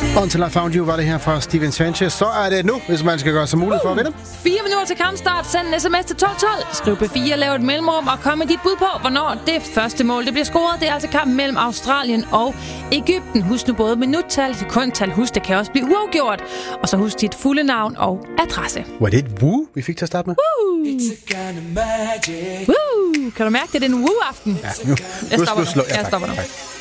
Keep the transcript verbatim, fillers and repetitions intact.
Until I Found You var det her fra Steven Sanchez. Så er det nu, hvis man skal gøre sig mulighed for at vinde. Fire minutter til kampstart. Send en sms til tolv tolv. Skriv B fire, lav et mellemrum og kom med dit bud på, hvornår det første mål det bliver scoret. Det er altså kampen mellem Australien og Egypten. Husk nu både minuttal, sekundtal. Husk, det kan også blive uafgjort. Og så husk dit fulde navn og adresse. Var det et woo, vi fik til at starte med? Woo! Woo! Kan du mærke, det er en woo-aften? Ja, nu, Jeg stopper nu, nu, nu. ja, Jeg stopper nu. Tak.